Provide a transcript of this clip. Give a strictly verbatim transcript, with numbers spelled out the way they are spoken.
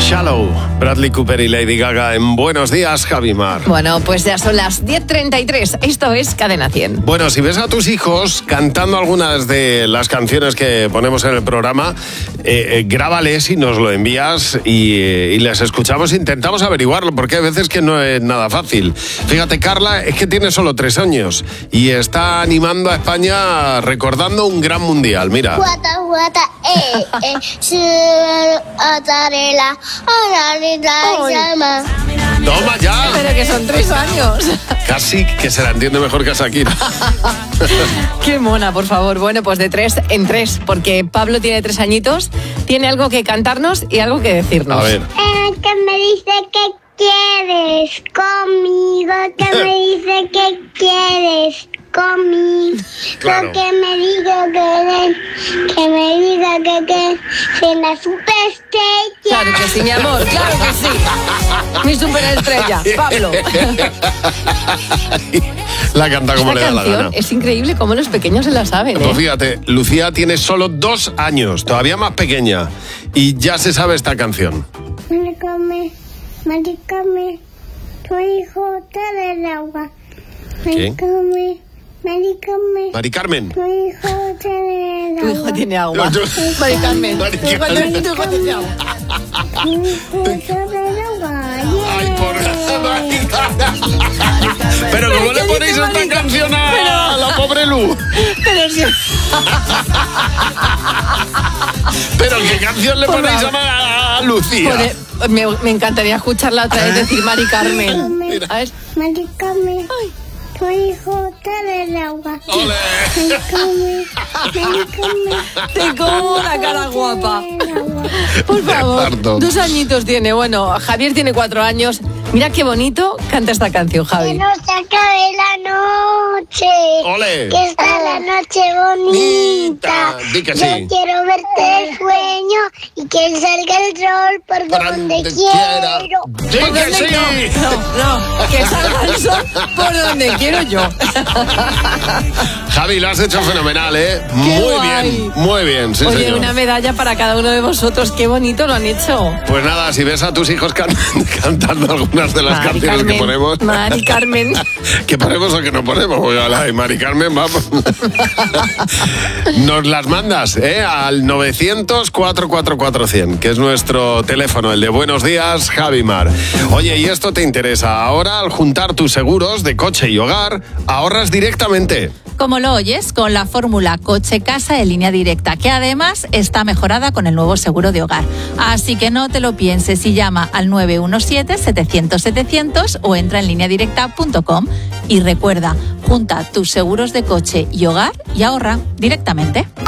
Shallow, Bradley Cooper y Lady Gaga en Buenos Días, Javimar. Bueno, pues ya son las diez treinta y tres. Esto es Cadena cien. Bueno, si ves a tus hijos cantando algunas de las canciones que ponemos en el programa, eh, eh, grábales y nos lo envías y, eh, y les escuchamos. Intentamos averiguarlo, porque hay veces que no es nada fácil. Fíjate, Carla es que tiene solo tres años y está animando a España recordando un gran mundial. Mira. Guata, guata, eh, eh, su, atarela, ¡Toma ya! Pero que son tres años. Casi que se la entiende mejor que a Shakira. Qué mona, por favor. Bueno, pues de tres en tres, porque Pablo tiene tres añitos, tiene algo que cantarnos y algo que decirnos. A ver. Eh, que me dice que quieres conmigo, que me dice que quieres conmigo, Claro. que me diga que, que me diga que, que se la superestrella. Claro que sí, mi amor, claro que sí. Mi superestrella, Pablo. La canta como Esta le da la canción gana. es increíble cómo los pequeños se la saben, Pues ¿eh? fíjate, Lucía tiene solo dos años, todavía más pequeña, y ya se sabe esta canción. Maricame, maricame, tu hijo te da el agua. ¿Qué? Maricame, maricame, Mari Carmen. tu hijo te da el Tu agua. hijo tiene agua. Yo- yo- Mari Carmen. Mari Tu hijo Carmen. tiene- tu hijo tiene agua. Tu hijo te da el agua. Ay, por Mari Carmen. Pero ¿cómo Pero le ¿qué ponéis dice esta Mari canción a Pero- la pobre Lu? Pero sí. Pero ¿qué canción le Por ponéis a, favor. Ma- a Lucía? Joder, me, me encantaría escucharla otra vez decir Mari Carmen. Mira. A ver. Maricame, tu hijo te da el agua. ¡Ole! Maricame, maricame, Tengo una cara guapa. te da el agua. Por favor, harto. dos añitos tiene. Bueno, Javier tiene cuatro años. Mira qué bonito canta esta canción, Que Javi. no se acabe la noche. ¡Ole! Que está la noche bonita. Di que Yo sí. quiero verte de sueño y que salga el sol por Por donde donde quiera. quiero. ¡Di ¿Por que dónde? sí! No, no, que salga el sol por donde quiero yo. Javi, lo has hecho fenomenal, ¿eh? Muy guay. bien, muy bien, sí, Oye, señor. una medalla para cada uno de vosotros. Qué bonito lo han hecho. Pues nada, si ves a tus hijos can- cantando algunas de las Mari canciones Carmen, que ponemos... Mari Carmen. que ponemos o que no ponemos, pues a la de Mari Carmen, vamos. Nos las mandas, ¿eh? Al novecientos, cuatrocientos cuarenta y cuatro cien, que es nuestro teléfono, el de Buenos Días, Javimar. Oye, y esto te interesa. Ahora, al juntar tus seguros de coche y hogar, ahorras directamente. Como lo oyes, con la fórmula coche-casa de Línea Directa, que además está mejorada con el nuevo seguro de hogar. Así que no te lo pienses y llama al nueve uno siete, setecientos, setecientos o entra en línea directa punto com. Y recuerda, junta tus seguros de coche y hogar y ahorra directamente.